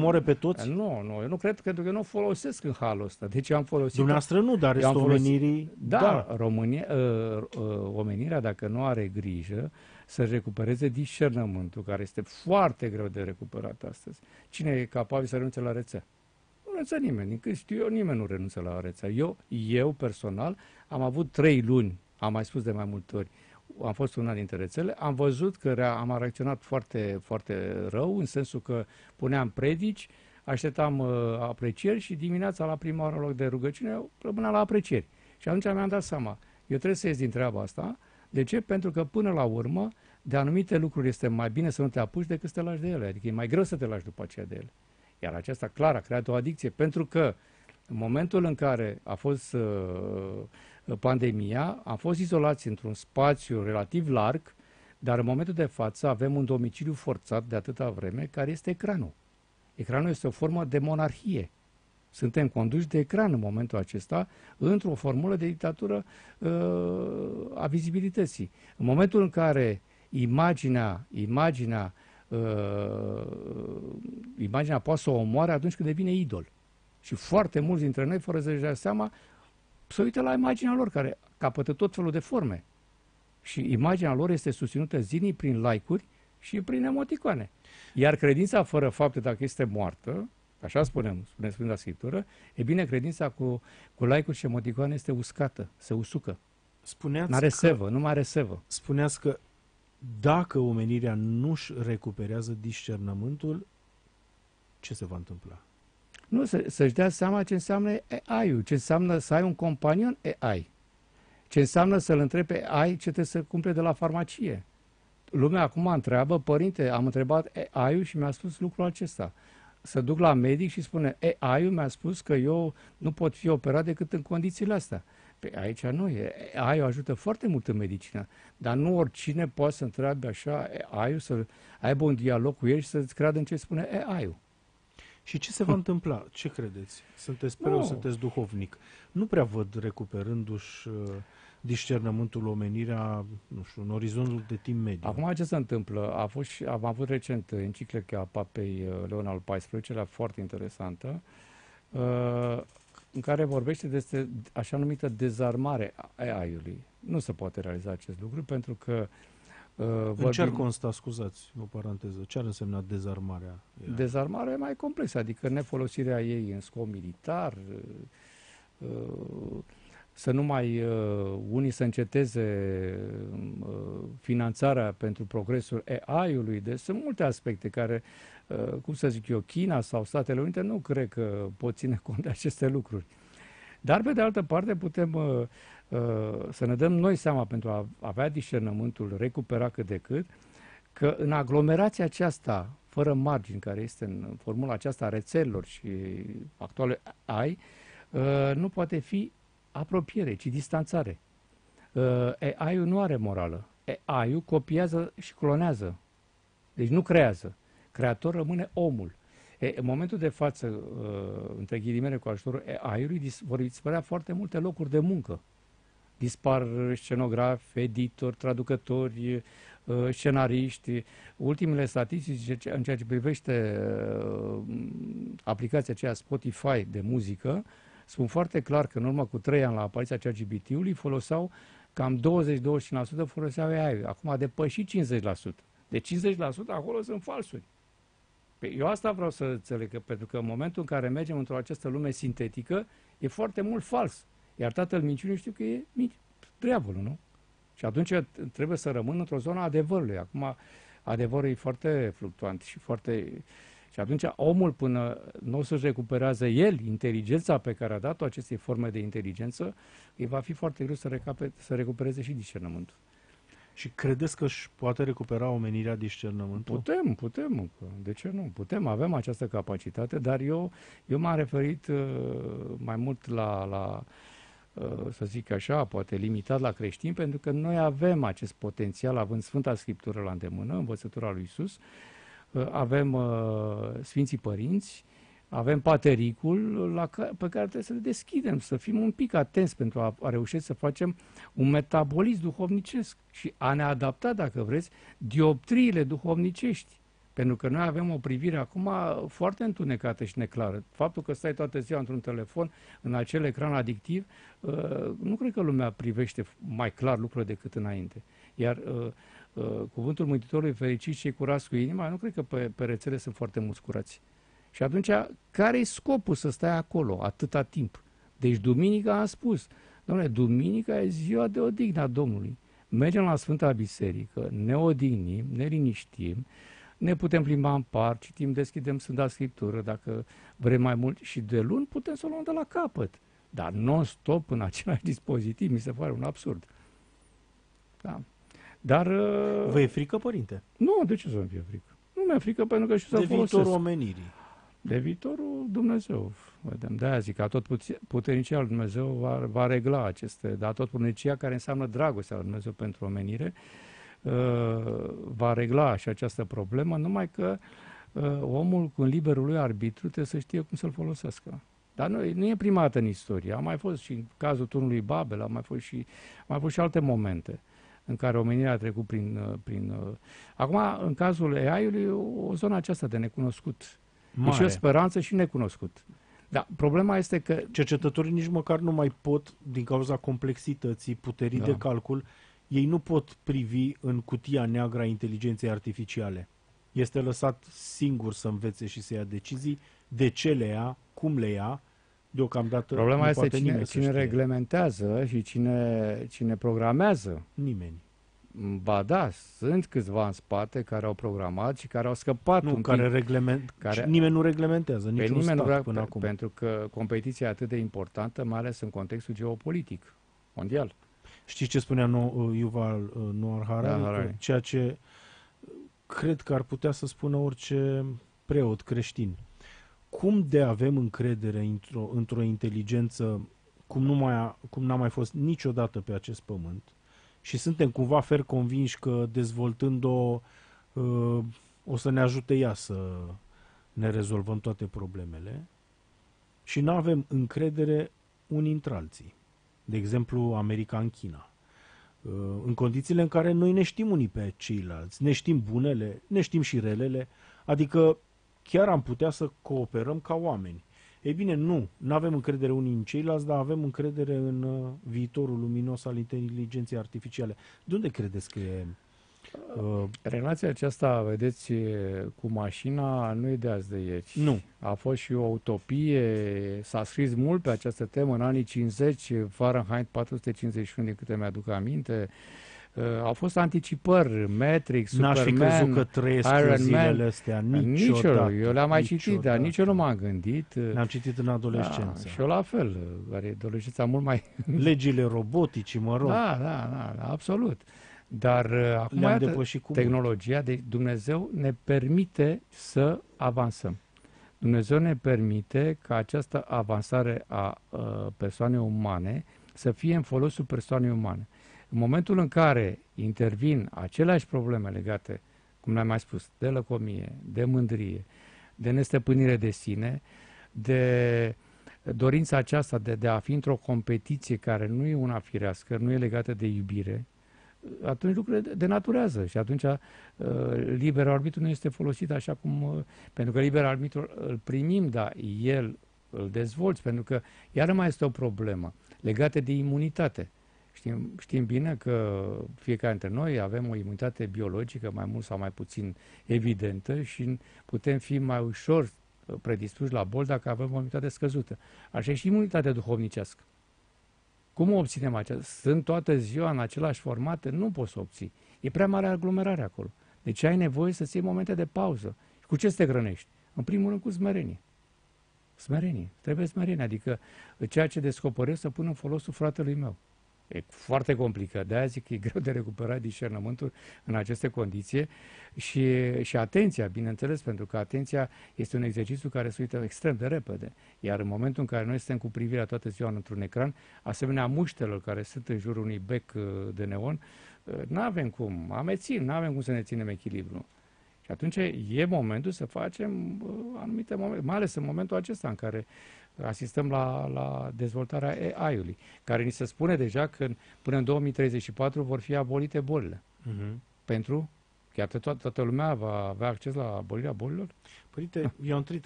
omoare pe toți? Nu, eu nu cred, pentru că eu nu folosesc în halul ăsta. Deci am folosit... Dumneavoastră nu, dar restul omenirii... Da. Omenirea, dacă nu are grijă, să recupereze discernământul, care este foarte greu de recuperat astăzi. Cine e capabil să renunțe la rețea? Nu renunță nimeni. Din cât știu eu, nimeni nu renunță la rețea. Eu personal, am avut 3 luni, am mai spus de mai multe ori, am fost una dintre rețele, am văzut că am reacționat foarte, foarte rău, în sensul că puneam predici, așteptam aprecieri și dimineața la prima oră în loc de rugăciune, eu rămâneam la aprecieri. Și atunci mi-am dat seama, eu trebuie să ies din treaba asta. De ce? Pentru că până la urmă, de anumite lucruri este mai bine să nu te apuci decât să te lași de ele. Adică e mai greu să te lași după aceea de ele. Iar aceasta clar a creat o adicție, pentru că în momentul în care a fost pandemia, am fost izolați într-un spațiu relativ larg, dar în momentul de față avem un domiciliu forțat de atâta vreme, care este ecranul. Ecranul este o formă de monarhie. Suntem conduși de ecran în momentul acesta, într-o formulă de dictatură a vizibilității. În momentul în care imaginea poate să o omoare atunci când devine idol. Și foarte mulți dintre noi, fără să-și dea seama, se uită la imaginea lor, care capătă tot felul de forme. Și imaginea lor este susținută zilnic prin like-uri și prin emoticoane. Iar credința fără fapte, dacă este moartă, așa spune Sfânta Scriptură, e bine, credința cu like-uri și emoticoane este uscată, se usucă. N-are sevă, nu mai are sevă. Spuneați că dacă omenirea nu-și recuperează discernământul, ce se va întâmpla? Nu, să-și dea seama ce înseamnă AI-ul, ce înseamnă să ai un companion AI, ce înseamnă să-l întrebi pe AI ce trebuie să cumpere de la farmacie. Lumea acum întreabă, părinte, am întrebat AI-ul și mi-a spus lucrul acesta. Să duc la medic și spune, AI-ul mi-a spus că eu nu pot fi operat decât în condițiile astea. Păi aici nu e. AI-ul ajută foarte mult în medicină, dar nu oricine poate să întreabe așa AI-ul, să aibă un dialog cu el și să-ți creadă în ce spune AI-ul. Și ce se va întâmpla? Ce credeți? Sunteți preot, sunteți duhovnic. Nu prea văd recuperându-și discernământul omenirea, nu știu, în orizontul de timp mediu. Acum ce se întâmplă? Am avut recent enciclica Papei Leon al XIV-lea, foarte interesantă, în care vorbește despre așa numită dezarmare a AI-ului. Nu se poate realiza acest lucru pentru că în ce ar consta, scuzați, o paranteză, ce ar însemna dezarmarea? Dezarmarea e mai complexă, adică nefolosirea ei în scop militar, să nu mai unii să înceteze finanțarea pentru progresul AI-ului. Deci sunt multe aspecte care, cum să zic eu, China sau Statele Unite nu cred că pot ține cont de aceste lucruri. Dar, pe de altă parte, putem să ne dăm noi seama, pentru a avea discernământul recuperat cât de cât, că în aglomerația aceasta, fără margini, care este în formula aceasta a rețelelor și actuale AI, nu poate fi apropiere, ci distanțare. AI-ul nu are morală. AI-ul copiază și clonează. Deci nu creează. Creator rămâne omul. În momentul de față, între ghilimele, cu ajutorul AI-ului, vor dispărea foarte multe locuri de muncă. Dispar scenografi, editori, traducători, scenariști. Ultimele statistici în ceea ce privește aplicația aceea Spotify de muzică spun foarte clar că în urmă cu 3 ani la apariția ChatGPT-ului foloseau cam 20-25% foloseau AI. Acum a depășit 50%. De 50% acolo sunt falsuri. Eu asta vreau să înțeleg, pentru că în momentul în care mergem într-o această lume sintetică, e foarte mult fals. Iar tatăl minciunii știu că e diavolul, nu? Și atunci trebuie să rămân într-o zonă a adevărului. Acum adevărul e foarte fluctuant și foarte... Și atunci omul, până nu o să-și recuperează el inteligența pe care a dat-o acestei forme de inteligență, îi va fi foarte greu să recupereze și discernământul. Și credeți că își poate recupera omenirea discernământul? Putem. De ce nu? Putem, avem această capacitate, dar eu m-am referit mai mult la să zic așa, poate limitat la creștini, pentru că noi avem acest potențial, având Sfânta Scriptură la îndemână, învățătura lui Iisus, avem Sfinții Părinți, avem Patericul pe care trebuie să-l deschidem, să fim un pic atenți pentru a reuși să facem un metabolism duhovnicesc și a ne adapta, dacă vreți, dioptriile duhovnicești. Pentru că noi avem o privire acum foarte întunecată și neclară. Faptul că stai toată ziua într-un telefon, în acel ecran adictiv, nu cred că lumea privește mai clar lucrurile decât înainte. Iar cuvântul Mântuitorului, fericiți cei curați cu inima, nu cred că pe rețele sunt foarte mulți curați. Și atunci, care e scopul să stai acolo atâta timp? Deci duminica am spus, dom'le, duminica e ziua de odihnă a Domnului. Mergem la Sfânta Biserică, ne odihnim, ne liniștim, ne putem plimba în parc, citim, deschidem Sfânta Scriptură, dacă vrem mai mult, și de luni putem să o luăm de la capăt. Dar non-stop în același dispozitiv, mi se pare un absurd. Da. Dar... Vă e frică, părinte? Nu, de ce să-mi fie frică? Nu mi-e frică pentru că știu să folosesc. De viitorul omenirii. De viitorul Dumnezeu, vedem. De-aia zic că tot puternicia lui Dumnezeu va regla aceste, dar tot puternicia care înseamnă dragostea lui Dumnezeu pentru omenire, va regla și această problemă, numai că omul cu liberul lui arbitru trebuie să știe cum să-l folosească. Dar nu e prima dată în istorie. A mai fost și în cazul turnului Babel, a mai fost și alte momente în care omenirea a trecut prin... Acum, în cazul AI-ului, o zonă aceasta de necunoscut. Mare. E și o speranță și necunoscut. Dar problema este că... Cercetătorii nici măcar nu mai pot, din cauza complexității, puterii de calcul, ei nu pot privi în cutia neagră a inteligenței artificiale. Este lăsat singur să învețe și să ia decizii, de ce le ia, cum le ia, deocamdată. Problema este cine reglementează și cine programează. Nimeni. Ba da, sunt câțiva în spate care au programat și care au scăpat nimeni nu reglementează, niciun stat până acum. Pentru că competiția e atât de importantă, mai ales în contextul geopolitic mondial. Știți ce spunea Yuval Noah Harari? Ceea ce cred că ar putea să spună orice preot creștin. Cum de avem încredere într-o inteligență cum n-a mai fost niciodată pe acest pământ și suntem cumva fer convinși că dezvoltând-o o să ne ajute ea să ne rezolvăm toate problemele și nu avem încredere unii într-alții. De exemplu, America în China. În condițiile în care noi ne știm unii pe ceilalți, ne știm bunele, ne știm și relele, adică chiar am putea să cooperăm ca oameni. Ei bine, nu avem încredere unii în ceilalți, dar avem încredere în viitorul luminos al inteligenței artificiale. De unde credeți că e? Relația aceasta, vedeți, cu mașina nu e de azi de ieri. Nu. A fost și o utopie, s-a scris mult pe această temă în anii 50, Fahrenheit 451, din câte mi-aduc aminte. Au fost anticipări, Matrix, Superman, N-aș fi crezut că trăiesc zilele astea, niciodată. Eu le-am mai citit, dar nici eu nu m-am gândit. Le-am citit în adolescență. Da, și eu la fel, are adolescența mult mai... Legile robotice, mă rog. Da, absolut. Dar acum tehnologia de Dumnezeu ne permite să avansăm. Dumnezeu ne permite ca această avansare a persoanei umane să fie în folosul persoanei umane. În momentul în care intervin aceleași probleme legate, cum ne-am mai spus, de lăcomie, de mândrie, de nestăpânire de sine, de dorința aceasta de a fi într-o competiție care nu e una firească, nu e legată de iubire, atunci lucrurile denaturează și atunci liber arbitru nu este folosit așa cum... Pentru că liber arbitru îl primim, dar el îl dezvolți, pentru că iară mai este o problemă legată de imunitate. Știm bine că fiecare dintre noi avem o imunitate biologică mai mult sau mai puțin evidentă și putem fi mai ușor predispuși la boli dacă avem o imunitate scăzută. Așa e și imunitatea duhovnicească. Cum o obținem aceasta? Sunt toată ziua în același formate? Nu poți să obții. E prea mare aglomerare acolo. Deci ai nevoie să-ți iei momente de pauză. Cu ce să te hrănești? În primul rând cu smerenie. Smerenie. Trebuie smerenie. Adică ceea ce descoperesc să pun în folosul fratelui meu. E foarte complicat. De-aia zic că e greu de recuperat discernământul în aceste condiții și atenția, bineînțeles, pentru că atenția este un exercițiu care se uită extrem de repede. Iar în momentul în care noi suntem cu privirea toată ziua într-un ecran, asemenea muștelor care sunt în jurul unui bec de neon, n-avem cum, amețim, n-avem cum să ne ținem echilibru. Și atunci e momentul să facem anumite momente, mai ales în momentul acesta în care asistăm la dezvoltarea AI-ului, care ni se spune deja că până în 2034 vor fi abolite bolile. Pentru Chiar toată lumea va avea acces la abolirea bolilor? Părinte, eu am trăit